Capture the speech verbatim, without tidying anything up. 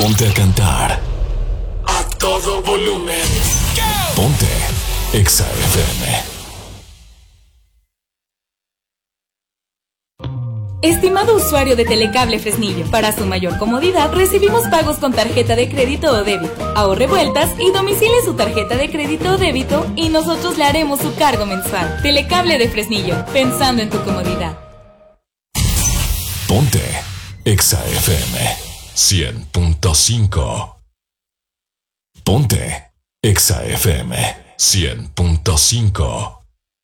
Ponte a cantar a todo volumen. Ponte Exa F M. Estimado usuario de Telecable Fresnillo, para su mayor comodidad recibimos pagos con tarjeta de crédito o débito. Ahorre vueltas y domicile su tarjeta de crédito o débito y nosotros le haremos su cargo mensual. Telecable de Fresnillo, pensando en tu comodidad. Ponte Exa F M cien punto cinco. Ponte Exa F M cien punto cinco.